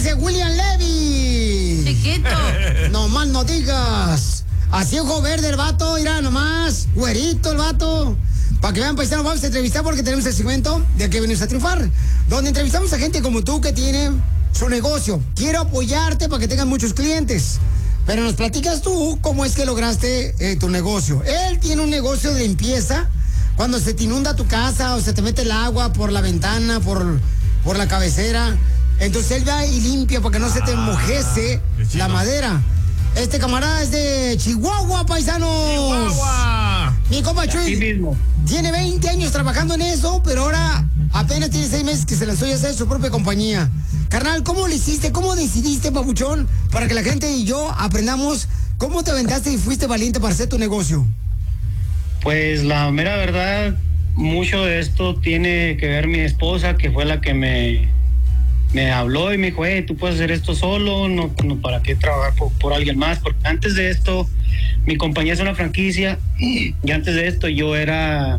ese William Levy. Chiquito. No más no digas. Así ojo verde el vato, mira nomás. Güerito el vato. Para que vean, paisanos, vamos a entrevistar porque tenemos el segmento de que venimos a triunfar, donde entrevistamos a gente como tú que tiene su negocio. Quiero apoyarte para que tengas muchos clientes. Pero nos platicas tú cómo es que lograste tu negocio. Él tiene un negocio de limpieza. Cuando se te inunda tu casa o se te mete el agua por la ventana, por la cabecera, entonces él va y limpia para que no se te mojece la madera. Este camarada es de Chihuahua, paisanos. ¡Chihuahua! Mi compa Chuy tiene 20 años trabajando en eso, pero ahora apenas tiene 6 meses que se lanzó a hacer su propia compañía. Carnal, ¿cómo le hiciste? ¿Cómo decidiste, papuchón? Para que la gente y yo aprendamos cómo te aventaste y fuiste valiente para hacer tu negocio. Pues la mera verdad, mucho de esto tiene que ver mi esposa, que fue la que me habló y me dijo, tú puedes hacer esto solo, no para qué trabajar por alguien más, porque antes de esto, mi compañía es una franquicia, y antes de esto yo era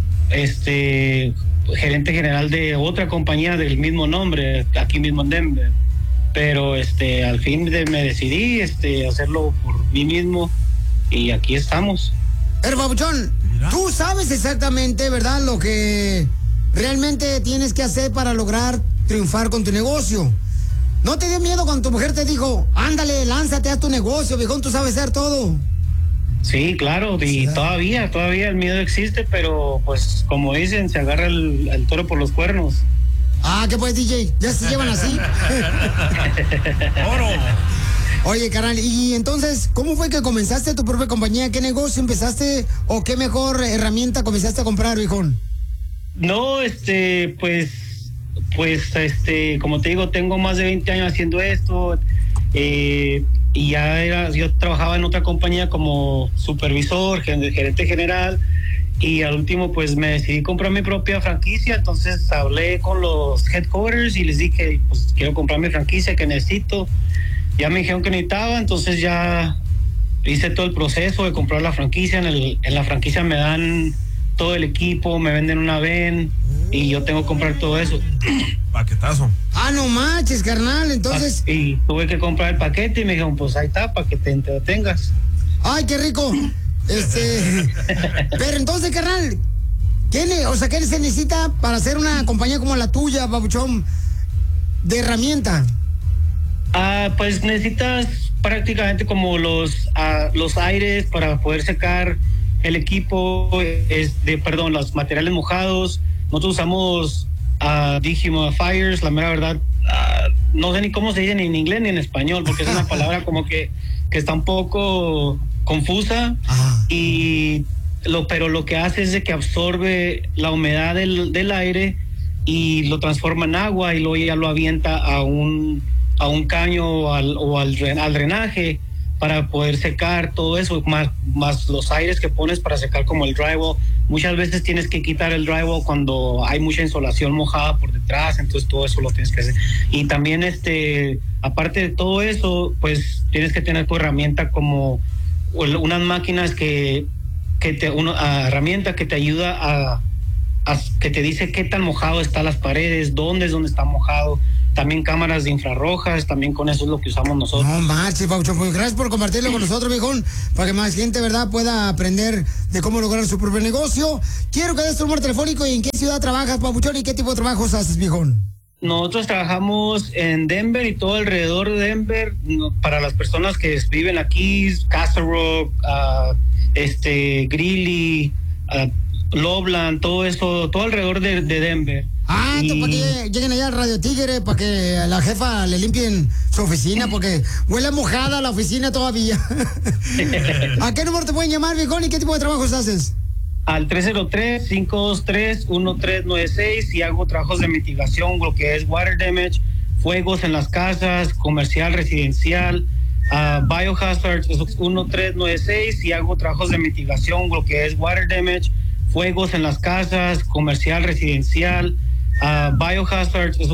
gerente general de otra compañía del mismo nombre, aquí mismo en Denver, pero al fin me decidí hacerlo por mí mismo y aquí estamos. Pero, papuchón, tú sabes exactamente, ¿verdad?, lo que realmente tienes que hacer para lograr triunfar con tu negocio. ¿No te dio miedo cuando tu mujer te dijo, ándale, lánzate, haz tu negocio, viejón, tú sabes hacer todo? Sí, claro, y todavía el miedo existe, pero pues como dicen, se agarra el toro por los cuernos. Ah, ¿qué pues, DJ? ¿Ya se llevan así? ¡Oro! Oye, carnal, y entonces, ¿cómo fue que comenzaste tu propia compañía? ¿Qué negocio empezaste o qué mejor herramienta comenzaste a comprar, viejón? No, como te digo, tengo más de 20 años haciendo esto, y yo trabajaba en otra compañía como supervisor, gerente general, y al último pues me decidí comprar mi propia franquicia. Entonces hablé con los headquarters y les dije, pues quiero comprar mi franquicia, que necesito. Ya me dijeron que necesitaba, entonces ya hice todo el proceso de comprar la franquicia. En la franquicia me dan todo el equipo, me venden una van y yo tengo que comprar todo eso. Paquetazo. Ah, no manches, carnal, entonces... Y tuve que comprar el paquete y me dijeron, pues ahí está, para que te entretengas. ¡Ay, qué rico! Pero entonces, carnal, ¿qué se necesita para hacer una compañía como la tuya, papuchón, de herramienta? Pues necesitas prácticamente como los aires para poder secar el equipo, los materiales mojados. Nosotros usamos dehumidifiers, la mera verdad, no sé ni cómo se dice ni en inglés ni en español, porque es una palabra como que está un poco confusa. Pero lo que hace es de que absorbe la humedad del aire y lo transforma en agua y luego ya lo avienta a un caño o al drenaje para poder secar todo eso, más los aires que pones para secar como el drywall. Muchas veces tienes que quitar el drywall cuando hay mucha insolación mojada por detrás, entonces todo eso lo tienes que hacer. Y también aparte de todo eso, pues tienes que tener tu herramienta como unas máquinas herramienta que te ayuda que te dice qué tan mojado están las paredes, dónde está mojado. También cámaras de infrarrojas, también con eso es lo que usamos nosotros. No manches, Paucho, pues gracias por compartirlo con nosotros, viejón, para que más gente, ¿verdad?, pueda aprender de cómo lograr su propio negocio. Quiero que des tu número telefónico y en qué ciudad trabajas, Papuchón, y qué tipo de trabajos haces, viejón. Nosotros trabajamos en Denver y todo alrededor de Denver, para las personas que viven aquí, Castle Rock, Greeley, Loveland, todo eso, todo alrededor de Denver. Para que lleguen allá al Radio Tigre, para que a la jefa le limpien su oficina, porque huele mojada la oficina todavía. ¿A qué número te pueden llamar, viejón, y qué tipo de trabajos haces? Al 303-523-1396 y hago trabajos de mitigación, lo que es water damage, fuegos en las casas, comercial, residencial, biohazard, 1396 y hago trabajos de mitigación, lo que es water damage, fuegos en las casas, comercial, residencial, biohazard,